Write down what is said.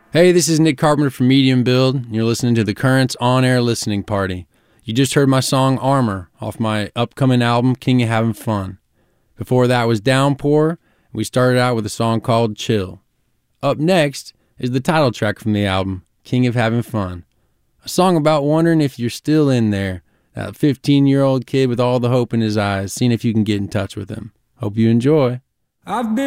Hey, this is Nick Carpenter from Medium Build, and you're listening to the Currents On-Air Listening Party. You just heard my song Armor off my upcoming album, King of Having Fun. Before that was Downpour. We started out with a song called Chill. Up next is the title track from the album, King of Having Fun. A song about wondering if you're still in there, that 15-year-old kid with all the hope in his eyes, seeing if you can get in touch with him. Hope you enjoy. I've been